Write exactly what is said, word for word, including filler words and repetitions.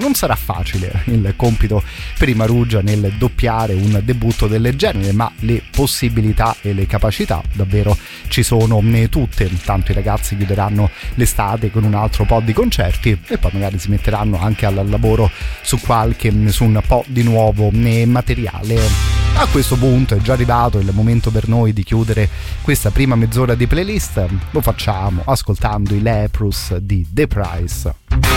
non sarà facile il compito per i Marugia nel doppiare un debutto del genere, ma le possibilità e le capacità davvero ci sono tutte. Tanto i ragazzi chiuderanno l'estate con un altro po' di concerti e poi magari si metteranno anche al lavoro su qualche su un po' di nuovo materiale. A questo punto è già arrivato il momento per noi di chiudere questa prima mezz'ora di playlist. Lo facciamo ascoltando i Leprous di The Price.